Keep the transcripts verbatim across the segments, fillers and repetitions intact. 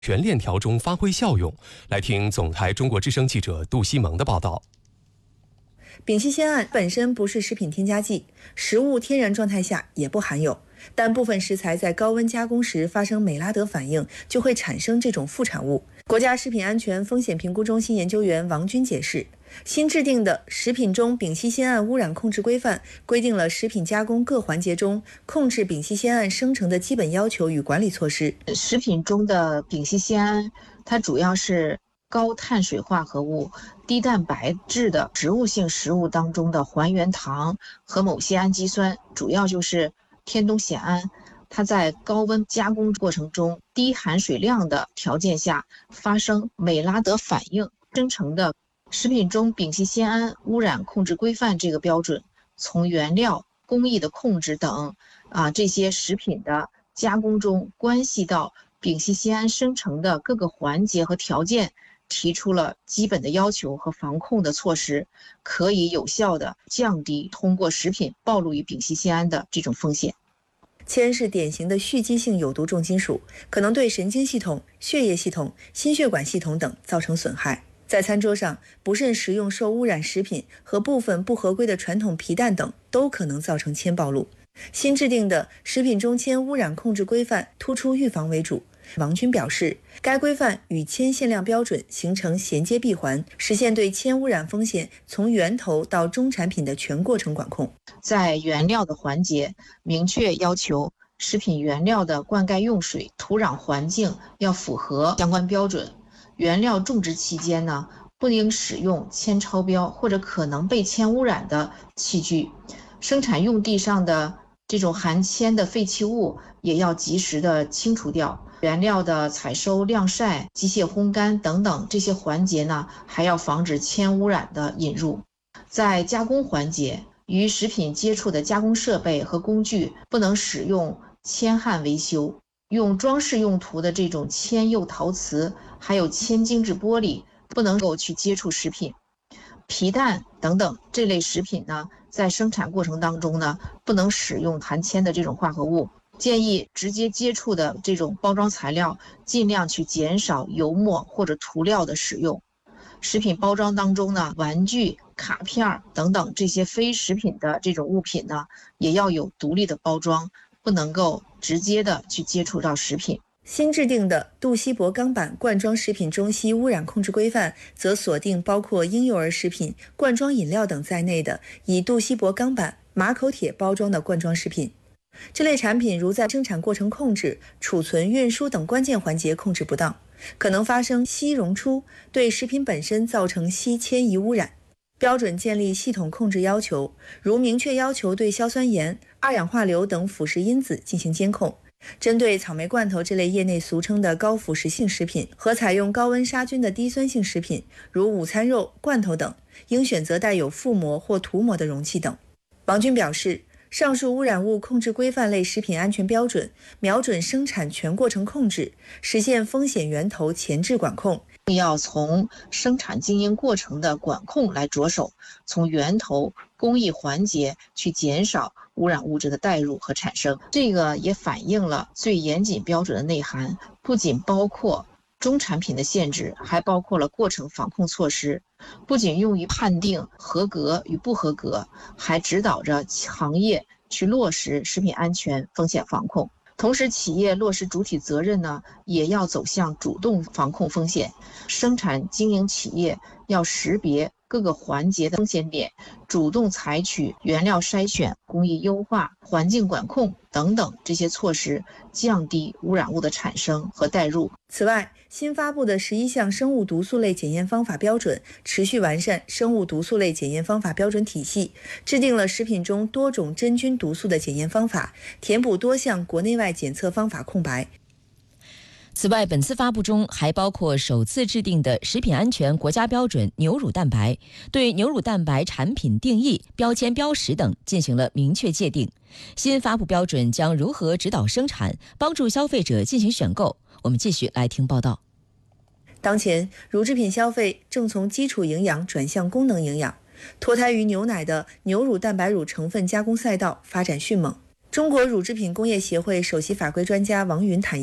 全链条中发挥效用。来听总台中国之声记者杜西蒙的报道。 丙烯酰胺本身不是食品添加剂，食物天然状态下也不含有，但部分食材在高温加工时发生美拉德反应，就会产生这种副产物。国家食品安全风险评估中心研究员王军解释，新制定的食品中丙烯酰胺污染控制规范规定了食品加工各环节中控制丙烯酰胺生成的基本要求与管理措施。 食品中的丙烯酰胺，它主要是高碳水化合物、低蛋白质的植物性食物当中的还原糖和某些氨基酸，主要就是天冬酰胺。它在高温加工过程中低含水量的条件下发生美拉德反应生成的。食品中丙烯酰胺污染控制规范这个标准，从原料、工艺的控制等啊这些食品的加工中关系到丙烯酰胺生成的各个环节和条件，提出了基本的要求和防控的措施，可以有效地降低通过食品暴露于丙烯酰胺的这种风险。 铅是典型的蓄积性有毒重金属，可能对神经系统、血液系统、心血管系统等造成损害。在餐桌上，不慎食用受污染食品和部分不合规的传统皮蛋等，都可能造成铅暴露。新制定的食品中铅污染控制规范突出预防为主。王军表示，该规范与铅限量标准形成衔接闭环，实现对铅污染风险从源头到终产品的全过程管控。 在原料的环节，明确要求食品原料的灌溉用水、土壤环境要符合相关标准。原料种植期间呢，不应使用铅超标或者可能被铅污染的器具。生产用地上的这种含铅的废弃物也要及时的清除掉。原料的采收、晾晒、机械烘干等等这些环节呢，还要防止铅污染的引入。在加工环节，与食品接触的加工设备和工具不能使用铅焊维修，用装饰用途的这种铅釉陶瓷还有铅精制玻璃不能够去接触食品。皮蛋等等这类食品呢，在生产过程当中呢，不能使用含铅的这种化合物。建议直接接触的这种包装材料尽量去减少油墨或者涂料的使用。食品包装当中呢，玩具、卡片等等这些非食品的这种物品呢，也要有独立的包装，不能够直接的去接触到食品。 新制定的杜锡箔钢板罐装食品中烯污染控制规范则锁定包括婴幼儿食品、罐装饮料等在内的以杜锡箔钢板、马口铁包装的罐装食品。这类产品如在生产过程控制、储存、运输等关键环节控制不当，可能发生烯溶出，对食品本身造成烯铅仪污染。标准建立系统控制要求，如明确要求对硝酸盐、二氧化硫等腐蚀因子进行监控。针对草莓罐头这类业内俗称的高腐蚀性食品和采用高温杀菌的低酸性食品，如午餐肉、罐头等，应选择带有覆膜或涂膜的容器等。王军表示，上述污染物控制规范类食品安全标准瞄准生产全过程控制，实现风险源头前置管控。 要从生产经营过程的管控来着手，从源头工艺环节去减少污染物质的带入和产生。这个也反映了最严谨标准的内涵，不仅包括中产品的限制，还包括了过程防控措施，不仅用于判定合格与不合格，还指导着行业去落实食品安全风险防控。同时，企业落实主体责任呢，也要走向主动防控风险。生产经营企业要识别各个环节的风险点，主动采取原料筛选、工艺优化、环境管控等等这些措施，降低污染物的产生和带入。 此外，新发布的十一项生物毒素类检验方法标准持续完善生物毒素类检验方法标准体系，制定了食品中多种真菌毒素的检验方法，填补多项国内外检测方法空白。 此外，本次发布中还包括首次制定的食品安全国家标准牛乳蛋白，对牛乳蛋白产品定义、标签标识等进行了明确界定。新发布标准将如何指导生产，帮助消费者进行选购？我们继续来听报道。 当前，乳制品消费正从基础营养转向功能营养，脱胎于牛奶的牛乳蛋白乳成分加工赛道发展迅猛。中国乳制品工业协会首席法规专家王云坦言，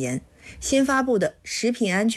新发布的《食品安全